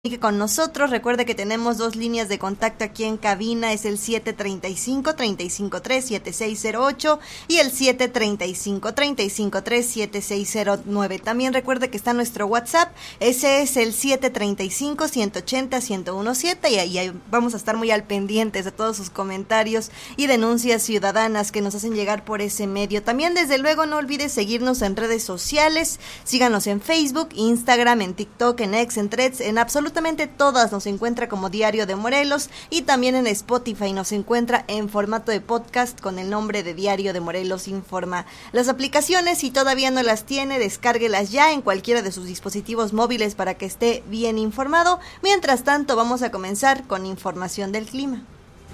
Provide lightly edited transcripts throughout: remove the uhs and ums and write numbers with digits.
Con nosotros. Recuerde que tenemos dos líneas de contacto aquí en cabina, es el 735-353-7608 y el 735-353-7609. También recuerde que está nuestro WhatsApp, ese es el 735-180-1017 y ahí vamos a estar muy al pendientes de todos sus comentarios y denuncias ciudadanas que nos hacen llegar por ese medio. También desde luego no olvide seguirnos en redes sociales, síganos en Facebook, Instagram, en TikTok, en X, en Threads, en absolutamente todas nos encuentra como Diario de Morelos y también en Spotify nos encuentra en formato de podcast con el nombre de Diario de Morelos Informa. Las aplicaciones, si todavía no las tiene, descárguelas ya en cualquiera de sus dispositivos móviles para que esté bien informado. Mientras tanto, vamos a comenzar con información del clima.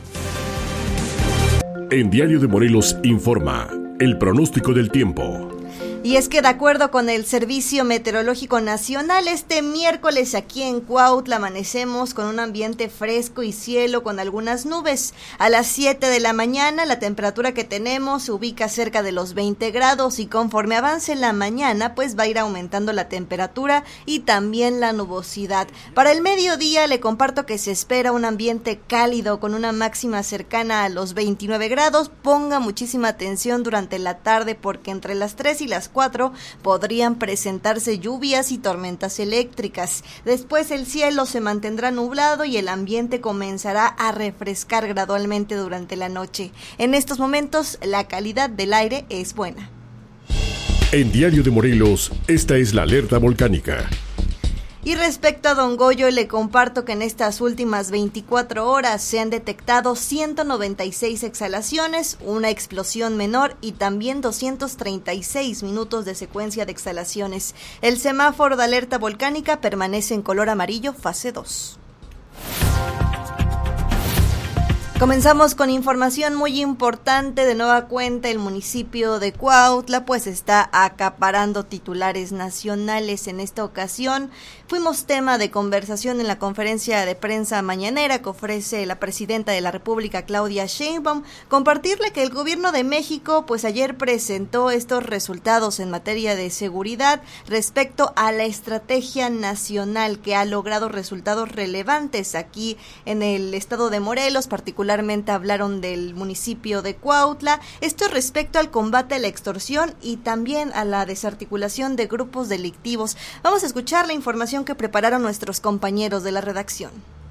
En Diario de Morelos Informa, el pronóstico del tiempo. Y es que de acuerdo con el Servicio Meteorológico Nacional, este miércoles aquí en Cuautla amanecemos con un ambiente fresco y cielo con algunas nubes. A las 7 de la mañana la temperatura que tenemos se ubica cerca de los 20 grados y conforme avance la mañana pues va a ir aumentando la temperatura y también la nubosidad. Para el mediodía le comparto que se espera un ambiente cálido con una máxima cercana a los 29 grados. Ponga muchísima atención durante la tarde porque entre las 3 y las 4 podrían presentarse lluvias y tormentas eléctricas. Después el cielo se mantendrá nublado y el ambiente comenzará a refrescar gradualmente durante la noche. En estos momentos la calidad del aire es buena. En Diario de Morelos, esta es la alerta volcánica. Y respecto a Don Goyo, le comparto que en estas últimas 24 horas se han detectado 196 exhalaciones, una explosión menor y también 236 minutos de secuencia de exhalaciones. El semáforo de alerta volcánica permanece en color amarillo, fase 2. Comenzamos con información muy importante. De nueva cuenta, el municipio de Cuautla pues está acaparando titulares nacionales. En esta ocasión fuimos tema de conversación en la conferencia de prensa mañanera que ofrece la presidenta de la República, Claudia Sheinbaum. Compartirle que el gobierno de México pues ayer presentó estos resultados en materia de seguridad respecto a la estrategia nacional que ha logrado resultados relevantes aquí en el estado de Morelos, particularmente hablaron del municipio de Cuautla, esto respecto al combate a la extorsión y también a la desarticulación de grupos delictivos. Vamos a escuchar la información que prepararon nuestros compañeros de la redacción.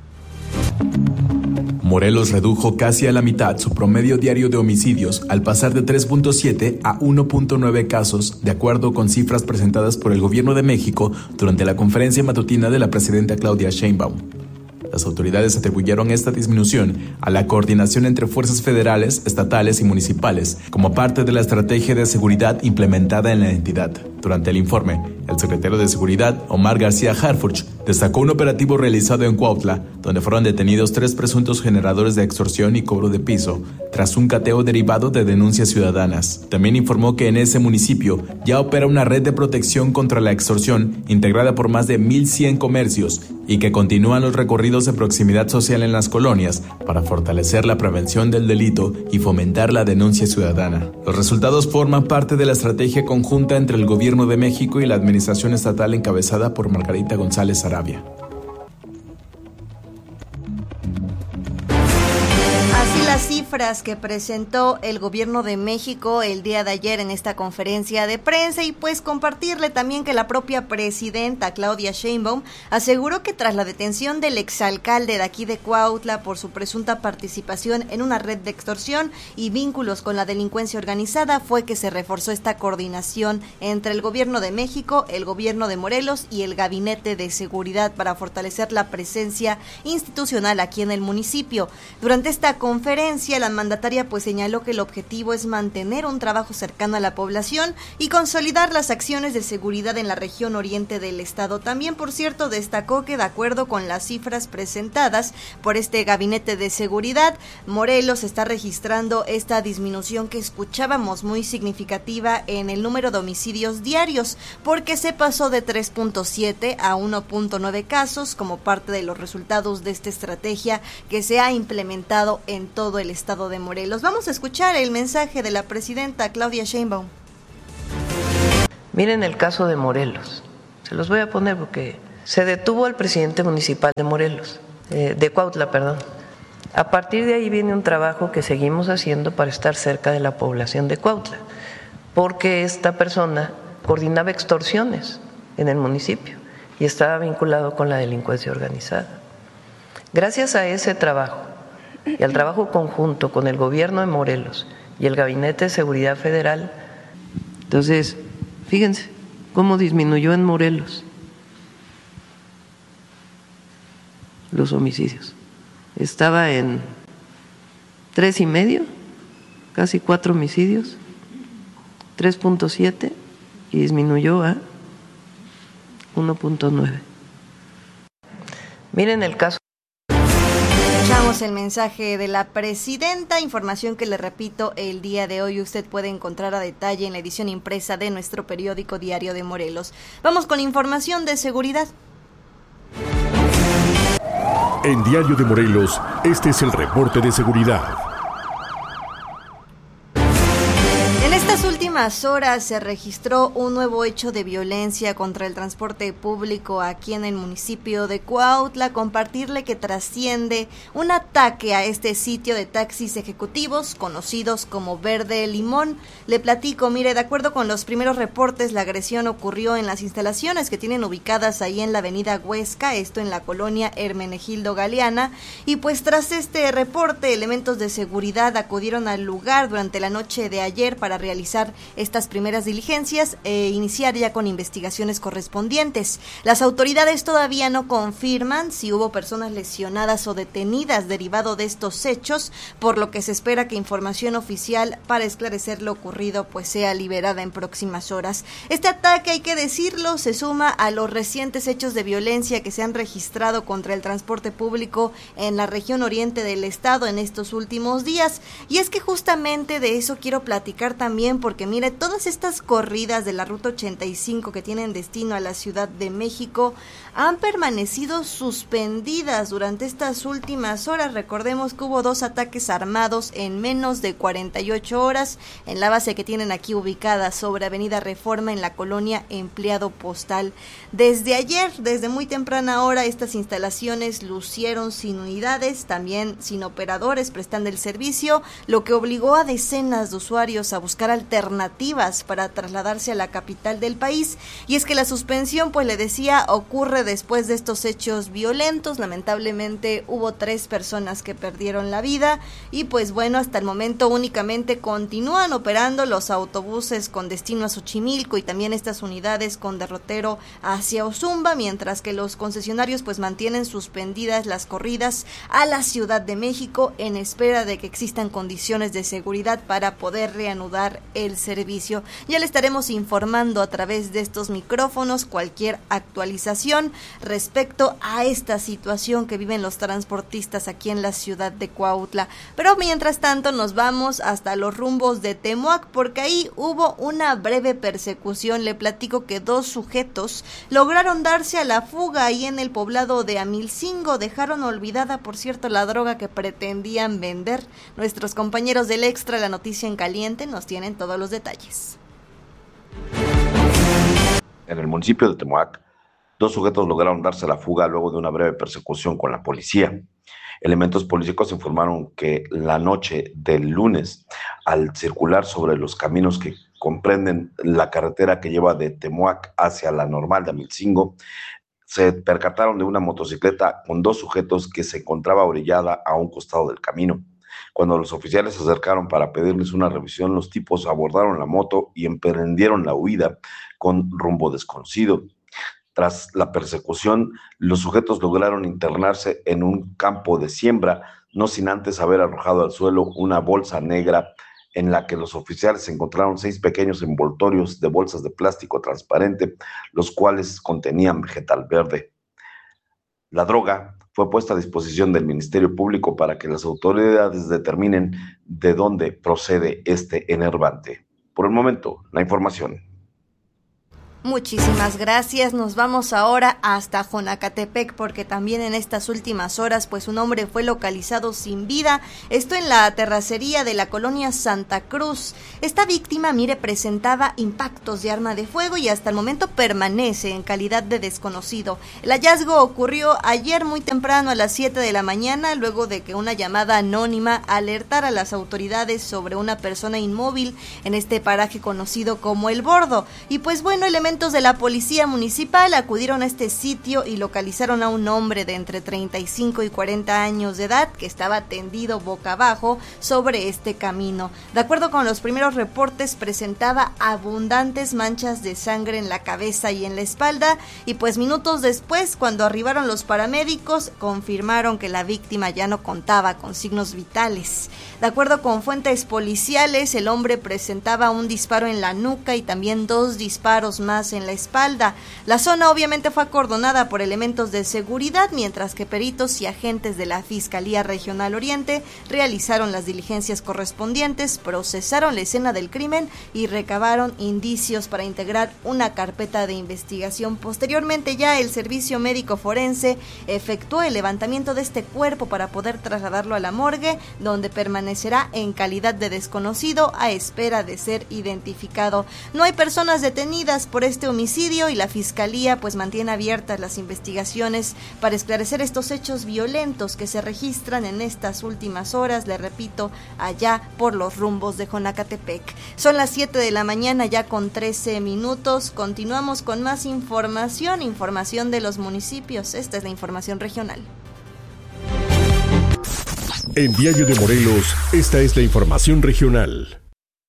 Morelos redujo casi a la mitad su promedio diario de homicidios al pasar de 3.7 a 1.9 casos, de acuerdo con cifras presentadas por el Gobierno de México durante la conferencia matutina de la presidenta Claudia Sheinbaum. Las autoridades atribuyeron esta disminución a la coordinación entre fuerzas federales, estatales y municipales, como parte de la estrategia de seguridad implementada en la entidad. Durante el informe, el secretario de Seguridad, Omar García Harfuch, destacó un operativo realizado en Cuautla, donde fueron detenidos 3 presuntos generadores de extorsión y cobro de piso, tras un cateo derivado de denuncias ciudadanas. También informó que en ese municipio ya opera una red de protección contra la extorsión integrada por más de 1,100 comercios y que continúan los recorridos de proximidad social en las colonias para fortalecer la prevención del delito y fomentar la denuncia ciudadana. Los resultados forman parte de la estrategia conjunta entre el Gobierno de México y la Administración Estatal encabezada por Margarita González Arabia. Las cifras que presentó el gobierno de México el día de ayer en esta conferencia de prensa y pues compartirle también que la propia presidenta Claudia Sheinbaum aseguró que tras la detención del exalcalde de aquí de Cuautla por su presunta participación en una red de extorsión y vínculos con la delincuencia organizada fue que se reforzó esta coordinación entre el gobierno de México, el gobierno de Morelos y el Gabinete de Seguridad para fortalecer la presencia institucional aquí en el municipio. Durante esta conferencia la mandataria pues señaló que el objetivo es mantener un trabajo cercano a la población y consolidar las acciones de seguridad en la región oriente del estado. También, por cierto, destacó que de acuerdo con las cifras presentadas por este gabinete de seguridad, Morelos está registrando esta disminución que escuchábamos muy significativa en el número de homicidios diarios, porque se pasó de 3.7 a 1.9 casos como parte de los resultados de esta estrategia que se ha implementado en todo el estado de Morelos. Vamos a escuchar el mensaje de la presidenta Claudia Sheinbaum. Miren el caso de Morelos, se los voy a poner porque se detuvo al presidente municipal de Morelos, de Cuautla, perdón. A partir de ahí viene un trabajo que seguimos haciendo para estar cerca de la población de Cuautla, porque esta persona coordinaba extorsiones en el municipio y estaba vinculado con la delincuencia organizada. Gracias a ese trabajo y al trabajo conjunto con el gobierno de Morelos y el Gabinete de Seguridad Federal, entonces, fíjense cómo disminuyó en Morelos los homicidios. Estaba en 3,5, casi 4 homicidios, 3.7 y disminuyó a 1.9. Miren el caso. Escuchamos el mensaje de la presidenta, información que le repito, el día de hoy usted puede encontrar a detalle en la edición impresa de nuestro periódico Diario de Morelos. Vamos con información de seguridad. En Diario de Morelos, este es el reporte de seguridad. En estas últimas horas se registró un nuevo hecho de violencia contra el transporte público aquí en el municipio de Cuautla. Compartirle que trasciende un ataque a este sitio de taxis ejecutivos conocidos como Verde Limón. Le platico, mire, de acuerdo con los primeros reportes, la agresión ocurrió en las instalaciones que tienen ubicadas ahí en la avenida Huesca, esto en la colonia Hermenegildo Galeana, y pues tras este reporte, elementos de seguridad acudieron al lugar durante la noche de ayer para realizar estas primeras diligencias e iniciar ya con investigaciones correspondientes. Las autoridades todavía no confirman si hubo personas lesionadas o detenidas derivado de estos hechos, por lo que se espera que información oficial para esclarecer lo ocurrido pues sea liberada en próximas horas. Este ataque, hay que decirlo, se suma a los recientes hechos de violencia que se han registrado contra el transporte público en la región oriente del estado en estos últimos días, y es que justamente de eso quiero platicar también, porque mire, todas estas corridas de la Ruta 85 que tienen destino a la Ciudad de México han permanecido suspendidas durante estas últimas horas. Recordemos que hubo 2 ataques armados en menos de 48 horas en la base que tienen aquí ubicada sobre Avenida Reforma en la colonia Empleado Postal. Desde ayer, desde muy temprana hora, estas instalaciones lucieron sin unidades, también sin operadores prestando el servicio, lo que obligó a decenas de usuarios a buscar alternativas para trasladarse a la capital del país. Y es que la suspensión, pues le decía, ocurre después de estos hechos violentos. Lamentablemente hubo 3 personas que perdieron la vida y pues bueno, hasta el momento únicamente continúan operando los autobuses con destino a Xochimilco y también estas unidades con derrotero hacia Ozumba, mientras que los concesionarios pues mantienen suspendidas las corridas a la Ciudad de México en espera de que existan condiciones de seguridad para poder reanudar el servicio. Ya le estaremos informando a través de estos micrófonos cualquier actualización respecto a esta situación que viven los transportistas aquí en la ciudad de Cuautla. Pero mientras tanto nos vamos hasta los rumbos de Temoac, porque ahí hubo una breve persecución. Le platico que 2 sujetos lograron darse a la fuga ahí en el poblado de Amilcingo. Dejaron olvidada, por cierto, la droga que pretendían vender. Nuestros compañeros del Extra, la noticia en caliente, nos tienen todos los detalles. En el municipio de Temoac, 2 sujetos lograron darse a la fuga luego de una breve persecución con la policía. Elementos policíacos informaron que la noche del lunes, al circular sobre los caminos que comprenden la carretera que lleva de Temoac hacia la normal de Amilcingo, se percataron de una motocicleta con 2 sujetos que se encontraba orillada a un costado del camino. Cuando los oficiales se acercaron para pedirles una revisión, los tipos abordaron la moto y emprendieron la huida con rumbo desconocido. Tras la persecución, los sujetos lograron internarse en un campo de siembra, no sin antes haber arrojado al suelo una bolsa negra en la que los oficiales encontraron 6 pequeños envoltorios de bolsas de plástico transparente, los cuales contenían vegetal verde. La droga fue puesta a disposición del Ministerio Público para que las autoridades determinen de dónde procede este enervante. Por el momento, la información. Muchísimas gracias. Nos vamos ahora hasta Jonacatepec porque también en estas últimas horas pues un hombre fue localizado sin vida. Esto en la terracería de la colonia Santa Cruz. Esta víctima, mire, presentaba impactos de arma de fuego y hasta el momento permanece en calidad de desconocido. El hallazgo ocurrió ayer muy temprano a las 7 de la mañana luego de que una llamada anónima alertara a las autoridades sobre una persona inmóvil en este paraje conocido como El Bordo. Y pues bueno, elementos de la policía municipal acudieron a este sitio y localizaron a un hombre de entre 35 y 40 años de edad que estaba tendido boca abajo sobre este camino. De acuerdo con los primeros reportes, presentaba abundantes manchas de sangre en la cabeza y en la espalda, y pues minutos después, cuando arribaron los paramédicos, confirmaron que la víctima ya no contaba con signos vitales. De acuerdo con fuentes policiales, el hombre presentaba un disparo en la nuca y también 2 disparos más en la espalda. La zona obviamente fue acordonada por elementos de seguridad, mientras que peritos y agentes de la Fiscalía Regional Oriente realizaron las diligencias correspondientes, procesaron la escena del crimen y recabaron indicios para integrar una carpeta de investigación. Posteriormente ya el Servicio Médico Forense efectuó el levantamiento de este cuerpo para poder trasladarlo a la morgue, donde permanecerá en calidad de desconocido a espera de ser identificado. No hay personas detenidas por este homicidio y la Fiscalía pues mantiene abiertas las investigaciones para esclarecer estos hechos violentos que se registran en estas últimas horas, le repito, allá por los rumbos de Jonacatepec. Son las 7 de la mañana ya con 13 minutos. Continuamos con más información de los municipios. Esta es la información regional. En Diario de Morelos, esta es la información regional.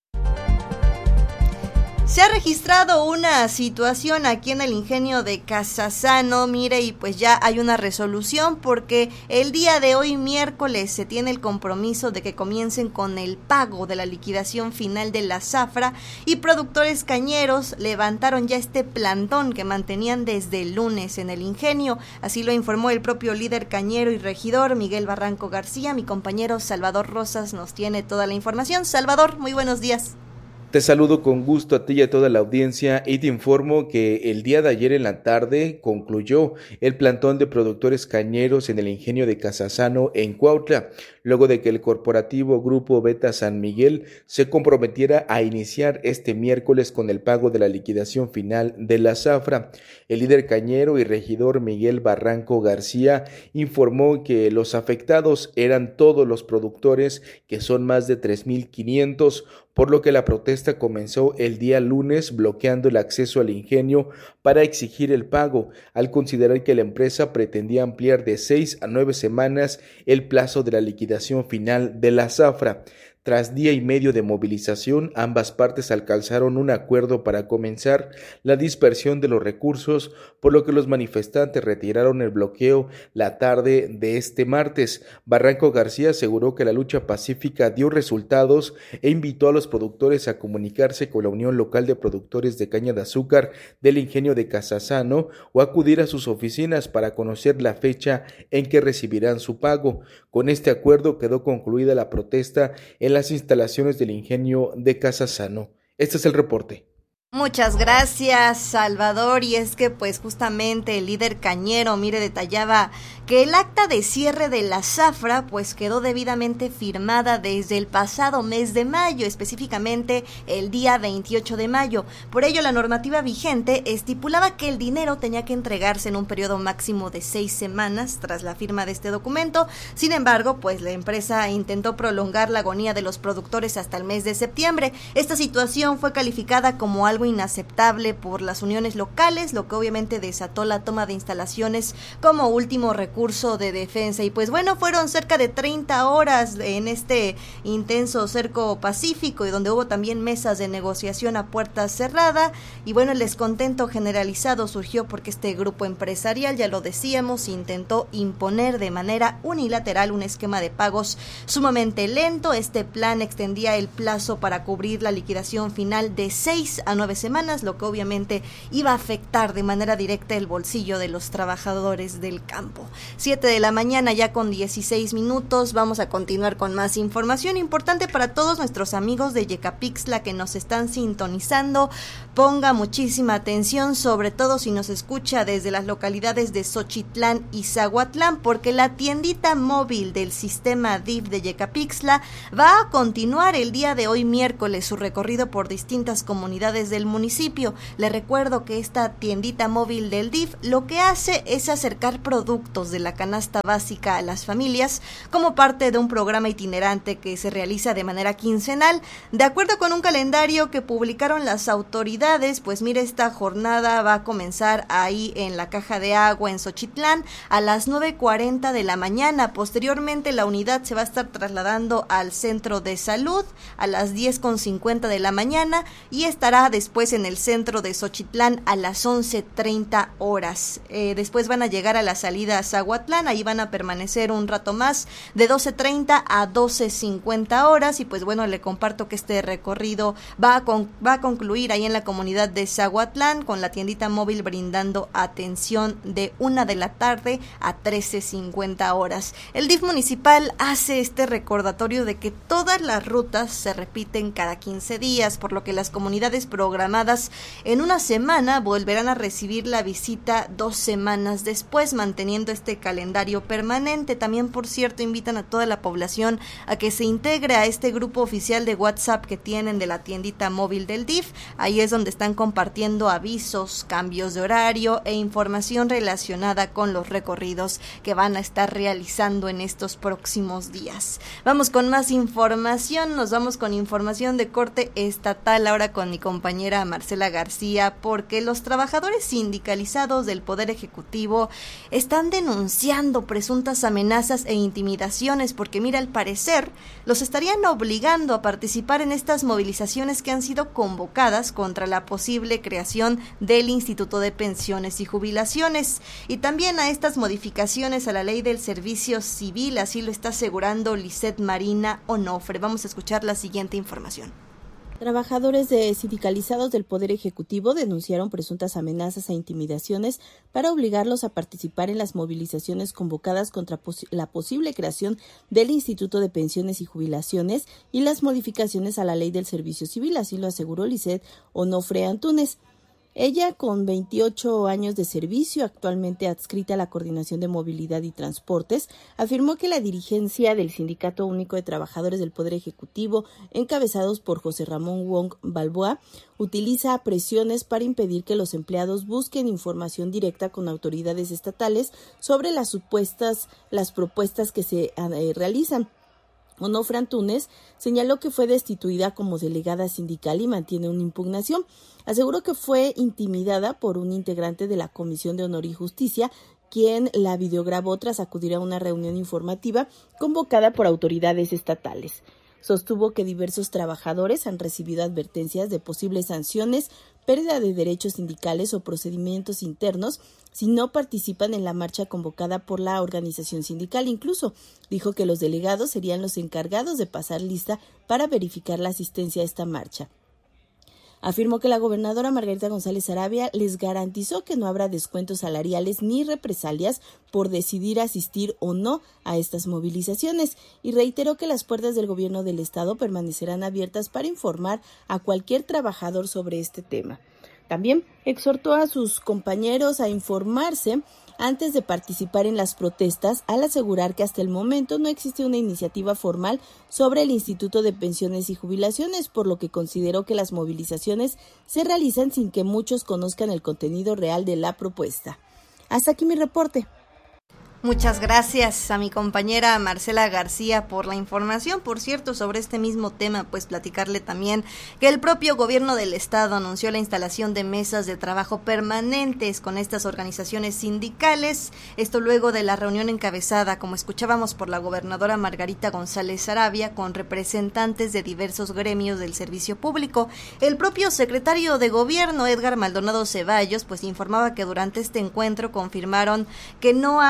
Se ha registrado una situación aquí en el ingenio de Casasano, mire, y pues ya hay una resolución porque el día de hoy, miércoles, se tiene el compromiso de que comiencen con el pago de la liquidación final de la zafra, y productores cañeros levantaron ya este plantón que mantenían desde el lunes en el ingenio. Así lo informó el propio líder cañero y regidor Miguel Barranco García. Mi compañero Salvador Rosas nos tiene toda la información. Salvador, muy buenos días. Te saludo con gusto a ti y a toda la audiencia y te informo que el día de ayer en la tarde concluyó el plantón de productores cañeros en el ingenio de Casasano en Cuautla, luego de que el corporativo Grupo Beta San Miguel se comprometiera a iniciar este miércoles con el pago de la liquidación final de la zafra. El líder cañero y regidor Miguel Barranco García informó que los afectados eran todos los productores, que son más de 3,500, por lo que la protesta comenzó el día lunes bloqueando el acceso al ingenio para exigir el pago, al considerar que la empresa pretendía ampliar de 6 a 9 semanas el plazo de la liquidación final de la zafra. Tras día y medio de movilización, ambas partes alcanzaron un acuerdo para comenzar la dispersión de los recursos, por lo que los manifestantes retiraron el bloqueo la tarde de este martes. Barranco García aseguró que la lucha pacífica dio resultados e invitó a los productores a comunicarse con la Unión Local de Productores de Caña de Azúcar del Ingenio de Casasano o acudir a sus oficinas para conocer la fecha en que recibirán su pago. Con este acuerdo quedó concluida la protesta en las instalaciones del ingenio de Casasano. Este es el reporte. Muchas gracias, Salvador. Y es que pues justamente el líder cañero, mire, detallaba que el acta de cierre de la zafra pues quedó debidamente firmada desde el pasado mes de mayo, específicamente el día 28 de mayo. Por ello, la normativa vigente estipulaba que el dinero tenía que entregarse en un periodo máximo de 6 semanas tras la firma de este documento. Sin embargo, pues la empresa intentó prolongar la agonía de los productores hasta el mes de septiembre. Esta situación fue calificada como algo inaceptable por las uniones locales, lo que obviamente desató la toma de instalaciones como último recurso de defensa. Y pues bueno, fueron cerca de 30 horas en este intenso cerco pacífico y donde hubo también mesas de negociación a puerta cerrada. Y bueno, el descontento generalizado surgió porque este grupo empresarial, ya lo decíamos, intentó imponer de manera unilateral un esquema de pagos sumamente lento. Este plan extendía el plazo para cubrir la liquidación final de 6 a 9 semanas, lo que obviamente iba a afectar de manera directa el bolsillo de los trabajadores del campo. 7 de la mañana ya con 16 minutos. Vamos a continuar con más información importante para todos nuestros amigos de Yecapixtla que nos están sintonizando. Ponga muchísima atención, sobre todo si nos escucha desde las localidades de Xochitlán y Zaguatlán, porque la tiendita móvil del sistema DIF de Yecapixtla va a continuar el día de hoy miércoles su recorrido por distintas comunidades del municipio. Le recuerdo que esta tiendita móvil del DIF lo que hace es acercar productos de la canasta básica a las familias como parte de un programa itinerante que se realiza de manera quincenal. De acuerdo con un calendario que publicaron las autoridades, pues mire, esta jornada va a comenzar ahí en la Caja de Agua en Xochitlán a las 9:40 de la mañana. Posteriormente la unidad se va a estar trasladando al centro de salud a las 10:50 de la mañana y estará después en el centro de Xochitlán a las 11:30 horas. Después van a llegar a la salida a Zaguatlán, ahí van a permanecer un rato más de 12:30 a 12:50 horas y pues bueno, le comparto que este recorrido va a concluir ahí en la comunidad de Zaguatlán con la tiendita móvil brindando atención de 1 de la tarde a 13:50 horas. El DIF municipal hace este recordatorio de que todas las rutas se repiten cada 15 días, por lo que las comunidades programadas en una semana volverán a recibir la visita 2 semanas después, manteniendo este calendario permanente. También, por cierto, invitan a toda la población a que se integre a este grupo oficial de WhatsApp que tienen de la tiendita móvil del DIF. Ahí es donde están compartiendo avisos, cambios de horario e información relacionada con los recorridos que van a estar realizando en estos próximos días. Vamos con más información, nos vamos con información de corte estatal ahora con mi compañera Marcela García, porque los trabajadores sindicalizados del Poder Ejecutivo están denunciando presuntas amenazas e intimidaciones porque mira, al parecer los estarían obligando a participar en estas movilizaciones que han sido convocadas contra la posible creación del Instituto de Pensiones y Jubilaciones y también a estas modificaciones a la Ley del Servicio Civil, así lo está asegurando Lisette Marina Onofre. Vamos a escuchar la siguiente información. Trabajadores sindicalizados del Poder Ejecutivo denunciaron presuntas amenazas e intimidaciones para obligarlos a participar en las movilizaciones convocadas contra la posible creación del Instituto de Pensiones y Jubilaciones y las modificaciones a la Ley del Servicio Civil, así lo aseguró Lisette Onofre Antunes. Ella, con 28 años de servicio, actualmente adscrita a la Coordinación de Movilidad y Transportes, afirmó que la dirigencia del Sindicato Único de Trabajadores del Poder Ejecutivo, encabezados por José Ramón Wong Balboa, utiliza presiones para impedir que los empleados busquen información directa con autoridades estatales sobre las propuestas que se realizan. Onofre Antunes señaló que fue destituida como delegada sindical y mantiene una impugnación. Aseguró que fue intimidada por un integrante de la Comisión de Honor y Justicia, quien la videograbó tras acudir a una reunión informativa convocada por autoridades estatales. Sostuvo que diversos trabajadores han recibido advertencias de posibles sanciones, pérdida de derechos sindicales o procedimientos internos si no participan en la marcha convocada por la organización sindical. Incluso dijo que los delegados serían los encargados de pasar lista para verificar la asistencia a esta marcha. Afirmó que la gobernadora Margarita González Sarabia les garantizó que no habrá descuentos salariales ni represalias por decidir asistir o no a estas movilizaciones y reiteró que las puertas del gobierno del estado permanecerán abiertas para informar a cualquier trabajador sobre este tema. También exhortó a sus compañeros a informarse antes de participar en las protestas, al asegurar que hasta el momento no existe una iniciativa formal sobre el Instituto de Pensiones y Jubilaciones, por lo que consideró que las movilizaciones se realizan sin que muchos conozcan el contenido real de la propuesta. Hasta aquí mi reporte. Muchas gracias a mi compañera Marcela García por la información. Por cierto, sobre este mismo tema, pues platicarle también que el propio gobierno del estado anunció la instalación de mesas de trabajo permanentes con estas organizaciones sindicales. Esto luego de la reunión encabezada, como escuchábamos, por la gobernadora Margarita González Sarabia con representantes de diversos gremios del servicio público. El propio secretario de gobierno, Edgar Maldonado Ceballos, pues informaba que durante este encuentro confirmaron que no hay ningún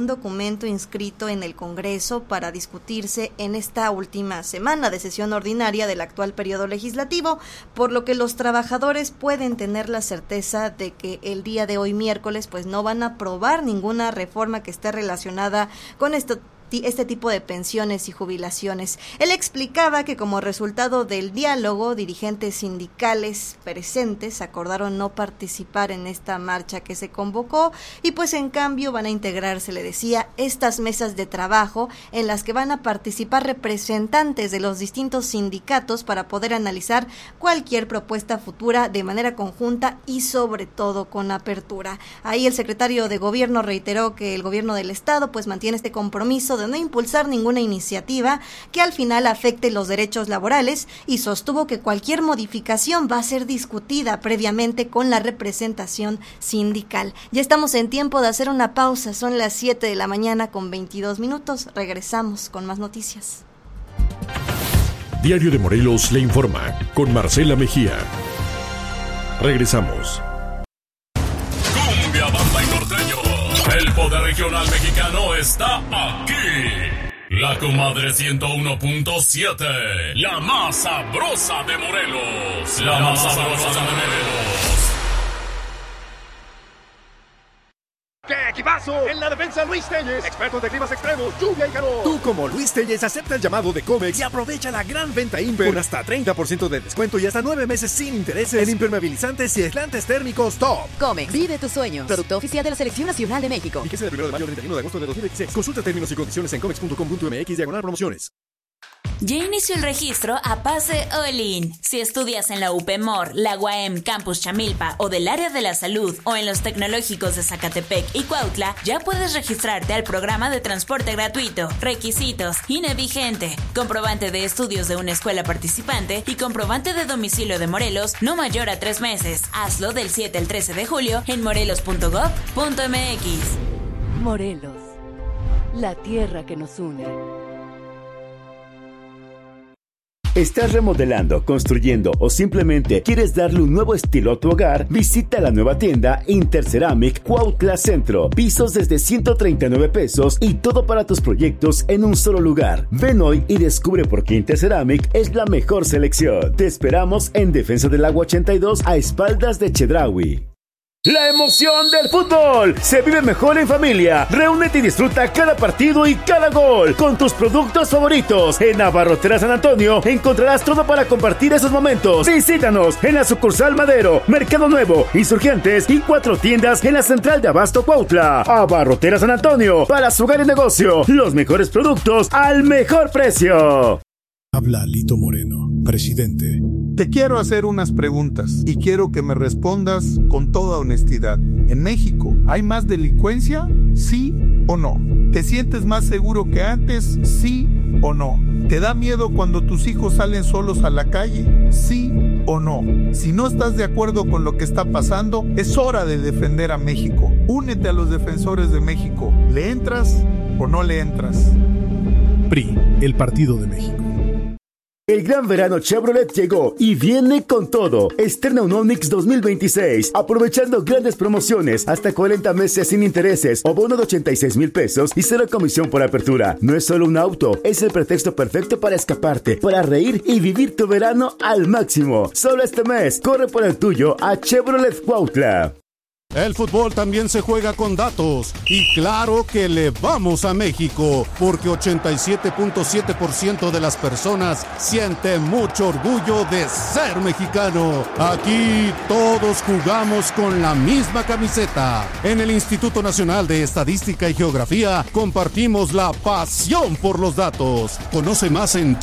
un documento inscrito en el Congreso para discutirse en esta última semana de sesión ordinaria del actual periodo legislativo, por lo que los trabajadores pueden tener la certeza de que el día de hoy miércoles pues no van a aprobar ninguna reforma que esté relacionada con este tipo de pensiones y jubilaciones. Él explicaba que como resultado del diálogo, dirigentes sindicales presentes acordaron no participar en esta marcha que se convocó y pues en cambio van a integrarse, le decía, estas mesas de trabajo en las que van a participar representantes de los distintos sindicatos para poder analizar cualquier propuesta futura de manera conjunta y sobre todo con apertura. Ahí el secretario de Gobierno reiteró que el gobierno del estado pues mantiene este compromiso de no impulsar ninguna iniciativa que al final afecte los derechos laborales y sostuvo que cualquier modificación va a ser discutida previamente con la representación sindical. Ya estamos en tiempo de hacer una pausa, son las 7 de la mañana con 22 minutos. Regresamos con más noticias. Diario de Morelos le informa con Marcela Mejía. Regresamos. Cumbia, bamba y norteño. El poder regional mexicano está aquí. La Comadre 101.7. La más sabrosa de Morelos. La más sabrosa de Morelos. ¡Qué equipazo! En la defensa Luis Telles, expertos de climas extremos, lluvia y calor. Tú como Luis Telles acepta el llamado de Comex y aprovecha la gran venta Imper con hasta 30% de descuento y hasta 9 meses sin intereses en impermeabilizantes y aislantes térmicos top. Comex, vive tus sueños. Producto oficial de la Selección Nacional de México. Fíjese del 1 de mayo al 31 de agosto de 2016. Consulta términos y condiciones en comex.com.mx/promociones. Ya inició el registro a Pase All-In. Si estudias en la UPMOR, la UAM, Campus Chamilpa o del área de la salud o en los tecnológicos de Zacatepec y Cuautla, ya puedes registrarte al programa de transporte gratuito. Requisitos: INE vigente, comprobante de estudios de una escuela participante y comprobante de domicilio de Morelos no mayor a 3 meses. Hazlo del 7 al 13 de julio en morelos.gov.mx. Morelos, la tierra que nos une. ¿Estás remodelando, construyendo o simplemente quieres darle un nuevo estilo a tu hogar? Visita la nueva tienda Interceramic Cuautla Centro. Pisos desde 139 pesos y todo para tus proyectos en un solo lugar. Ven hoy y descubre por qué Interceramic es la mejor selección. Te esperamos en Defensa del Agua 82 a espaldas de Chedraui. La emoción del fútbol se vive mejor en familia. Reúnete y disfruta cada partido y cada gol con tus productos favoritos. En Abarroteras San Antonio encontrarás todo para compartir esos momentos. Visítanos en la sucursal Madero, Mercado Nuevo, Insurgentes y 4 tiendas en la central de Abasto Cuautla. Abarroteras San Antonio, para su hogar y negocio, los mejores productos al mejor precio. Habla Lito Moreno, presidente. Te quiero hacer unas preguntas y quiero que me respondas con toda honestidad. ¿En México hay más delincuencia? ¿Sí o no? ¿Te sientes más seguro que antes? ¿Sí o no? ¿Te da miedo cuando tus hijos salen solos a la calle? ¿Sí o no? Si no estás de acuerdo con lo que está pasando, es hora de defender a México. Únete a los defensores de México. ¿Le entras o no le entras? PRI, el Partido de México. El gran verano Chevrolet llegó y viene con todo. Estrena un Onix 2026, aprovechando grandes promociones, hasta 40 meses sin intereses o bono de 86,000 pesos y 0 comisión por apertura. No es solo un auto, es el pretexto perfecto para escaparte, para reír y vivir tu verano al máximo. Solo este mes, corre por el tuyo a Chevrolet Cuautla. El fútbol también se juega con datos y claro que le vamos a México porque 87.7% de las personas siente mucho orgullo de ser mexicano. Aquí todos jugamos con la misma camiseta. En el Instituto Nacional de Estadística y Geografía compartimos la pasión por los datos. Conoce más en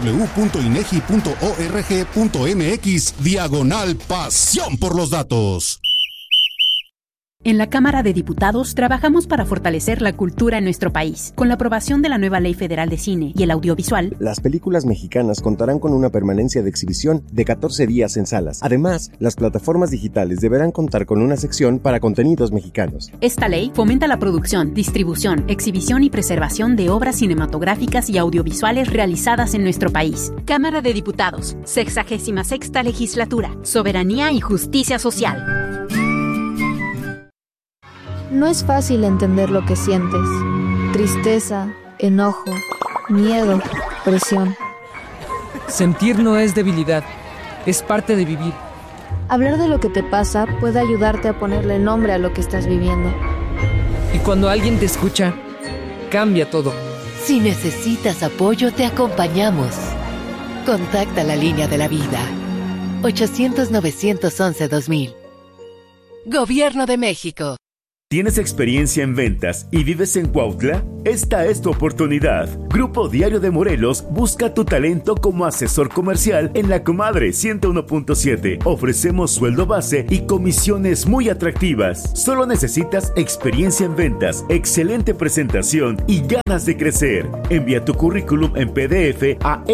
www.inegi.org.mx/pasión por los datos. En la Cámara de Diputados trabajamos para fortalecer la cultura en nuestro país. Con la aprobación de la nueva Ley Federal de Cine y el Audiovisual, las películas mexicanas contarán con una permanencia de exhibición de 14 días en salas. Además, las plataformas digitales deberán contar con una sección para contenidos mexicanos. Esta ley fomenta la producción, distribución, exhibición y preservación de obras cinematográficas y audiovisuales realizadas en nuestro país. Cámara de Diputados, 66ª Legislatura, Soberanía y Justicia Social. No es fácil entender lo que sientes. Tristeza, enojo, miedo, presión. Sentir no es debilidad, es parte de vivir. Hablar de lo que te pasa puede ayudarte a ponerle nombre a lo que estás viviendo. Y cuando alguien te escucha, cambia todo. Si necesitas apoyo, te acompañamos. Contacta la línea de la vida. 800-911-2000. Gobierno de México. ¿Tienes experiencia en ventas y vives en Cuautla? Esta es tu oportunidad. Grupo Diario de Morelos busca tu talento como asesor comercial en La Comadre 101.7. Ofrecemos sueldo base y comisiones muy atractivas. Solo necesitas experiencia en ventas, excelente presentación y ganas de crecer. Envía tu currículum en PDF a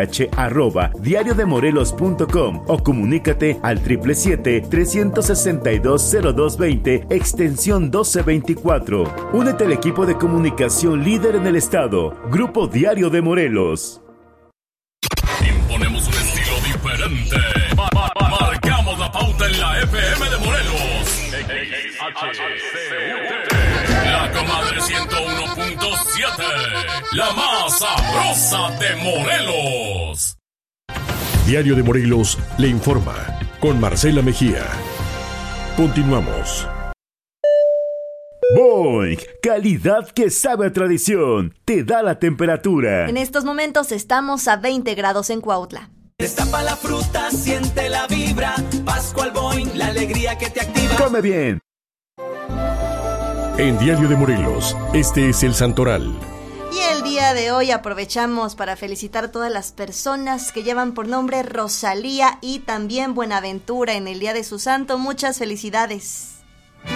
rh@diariodemorelos.com o comunícate al 777-362-0220, extensión 1224. Únete al equipo de comunicación líder en el estado. Grupo Diario de Morelos. Imponemos un estilo diferente. Marcamos la pauta en la FM de Morelos. La Comadre 101.7. La más sabrosa de Morelos. Diario de Morelos le informa con Marcela Mejía. Continuamos. Boing, calidad que sabe a tradición, te da la temperatura. En estos momentos estamos a 20 grados en Cuautla. Destapa la fruta, siente la vibra. Pascual Boing, la alegría que te activa. Come bien. En Diario de Morelos, este es el Santoral. Y el día de hoy aprovechamos para felicitar a todas las personas que llevan por nombre Rosalía y también Buenaventura en el día de su santo. Muchas felicidades.